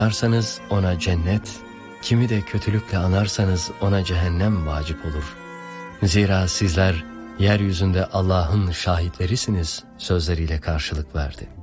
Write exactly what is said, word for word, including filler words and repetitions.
anarsanız ona cennet, kimi de kötülükle anarsanız ona cehennem vacip olur. Zira sizler yeryüzünde Allah'ın şahitlerisiniz sözleriyle karşılık verdi.